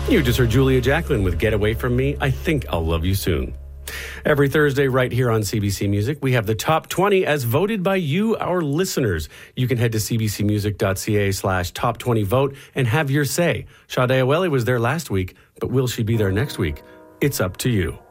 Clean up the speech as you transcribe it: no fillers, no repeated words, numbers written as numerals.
You just heard Julia Jacqueline with Get Away From Me. I think I'll love you soon. Every Thursday right here on CBC Music, we have the top 20 as voted by you, our listeners. You can head to cbcmusic.ca/top20vote and have your say. Sade Aweli was there last week, but will she be there next week? It's up to you.